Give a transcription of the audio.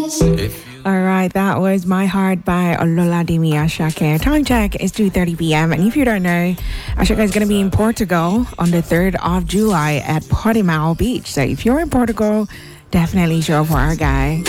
All right, that was My Heart by Ololadimi Ashake. Time check is 2:30 p.m. And if you don't know, Ashake is going to be in Portugal on the 3rd of July at Portimao Beach. So if you're in Portugal, definitely show up for our guy.